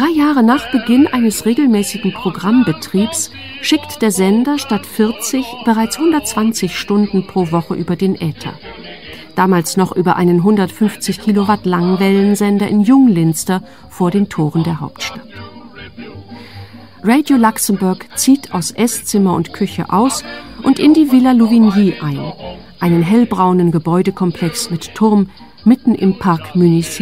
3 Jahre nach Beginn eines regelmäßigen Programmbetriebs schickt der Sender statt 40 bereits 120 Stunden pro Woche über den Äther. Damals noch über einen 150 Kilowatt Langwellensender in Junglinster vor den Toren der Hauptstadt. Radio Luxemburg zieht aus Esszimmer und Küche aus und in die Villa Louvigny ein, einen hellbraunen Gebäudekomplex mit Turm mitten im Parc Municipal.